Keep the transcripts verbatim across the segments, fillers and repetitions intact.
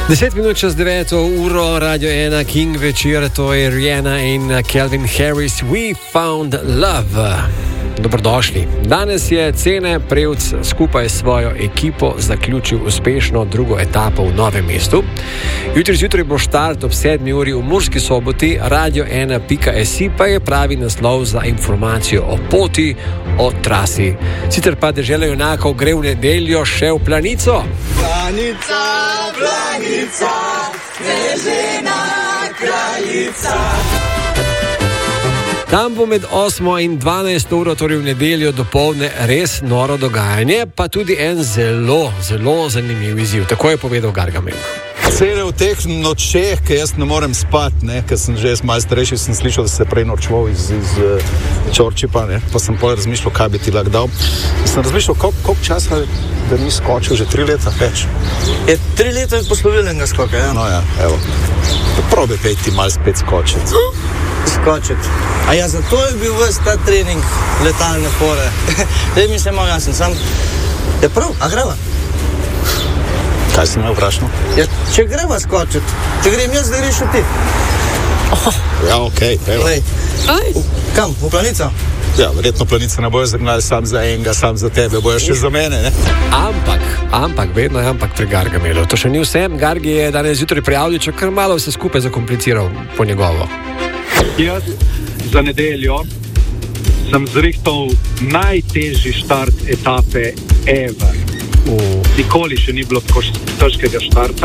Deset minut čez deveto uro, Radio ena, King večer, to je Rihanna in Calvin Harris, We Found Love. Dobrodošli. Danes je Cene Prevc skupaj s svojo ekipo zaključil uspešno drugo etapo v Novem mestu. Jutri zjutraj bo štart ob sedmi uri v Murski Soboti, radio ena pika si pa je pravi naslov za informacijo o poti, o trasi. Sicer pa Dežela junakov gre v nedeljo še v Planico. Planica, planica, snežena kraljica. Tam bo med osmo in dvanajsto uro, torej v nedeljo dopoldne, res noro dogajanje, pa tudi en zelo, zelo zanimiv izziv. Tako je povedal Gargamel. Cele v teh nočeh, ki jaz ne morem spati, ne, ker sem že malo starejši, sem slišal, da se prej norčval iz, iz uh, Čorčipa, ne, pa sem pol razmišljal, kaj bi ti lahko dal. Sem razmišljal, koliko kolik časa, da ni skočil, že tri leta več. Je tri leta poslovilnega skoka, ja? No ja, evo. Probi pejti malo spet skočiti. Skočiti. A ja, zato je bil ves ta trening letalne fore. Dej mi se malo jasen, sam je prav, a greva? Kaj si me vprašal? Ja, če greva skočiti, če grem jaz, da greš ti. Oh. Ja, okej, okay, evo. Lej. V, kam, v Planico? Ja, verjetno Planico ne bojo zagnali sam za enega, sam za tebe, bojo še za mene, ne? Ampak, ampak, vedno je ampak pri Gargamelu. To še ni vse, Gargi je danes zjutraj prijavil, če kar malo vse skupaj zakompliciral po njegovo. Jaz za nedeljo sem zrihtal najtežji štart etape ever. Uh. Nikoli še ni bilo tako težkega štarta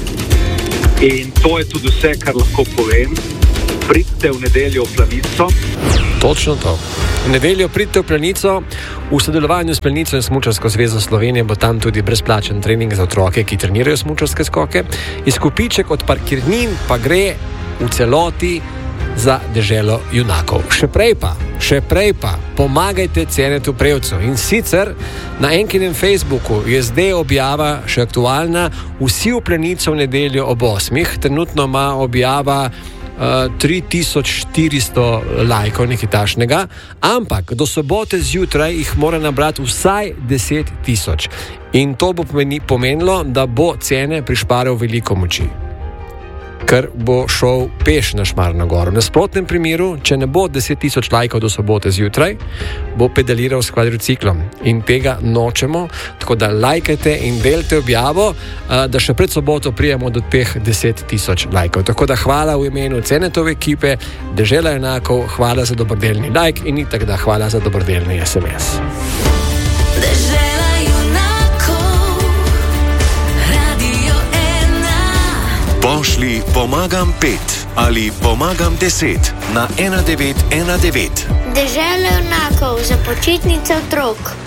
in to je tudi vse, kar lahko povem. Pridite v nedeljo v Planico. Točno to. V nedeljo pridite v Planico. V sodelovanju s Planico in Smučarsko zvezo Slovenije bo tam tudi brezplačen trening za otroke, ki trenirajo smučarske skoke. Izkupiček od parkirnin pa gre v celoti za Deželo junakov. Še prej pa, še prej pa, pomagajte Cenetu Prevcu. In sicer na enkinem Facebooku je zdaj objava še aktualna, vsi v Planico v nedeljo ob osmih. Trenutno ima objava uh, tri tisoč štiristo lajkov, nekaj takšnega, ampak do sobote zjutraj jih mora nabrati vsaj deset tisoč. In to bo pomenilo, da bo Cene prišparal veliko moči, ker bo šel peš na Šmarno goro. V nasprotnem primeru, če ne bo deset tisoč lajkov do sobote zjutraj, bo pedaliral s kvadriciklom. In tega nočemo, tako da lajkajte in delite objavo, da še pred soboto prijemo do teh deset tisoč lajkov. Tako da hvala v imenu Cenetove ekipe, Dežela junakov, hvala za dobrodelni lajk in itak da hvala za dobrodelni es em es. Pošli pomagam pet ali pomagam deset na ena devet ena devet. Dežela junakov za počitnice otrok.